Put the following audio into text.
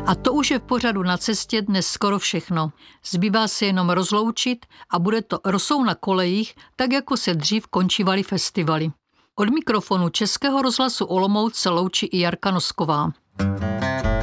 A to už je v pořadu Na cestě dnes skoro všechno. Zbývá se jenom rozloučit a bude to rosou na kolejích, tak jako se dřív končívaly festivaly. Od mikrofonu Českého rozhlasu Olomouc se loučí i Jarka Nosková.